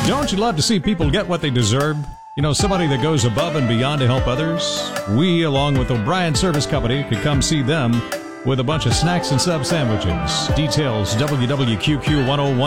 Don't you love to see people get what they deserve? You know, somebody that goes above and beyond to help others? We, along with O'Brien Service Company, could come see them with a bunch of snacks and sub sandwiches. Details, WWQQ 101.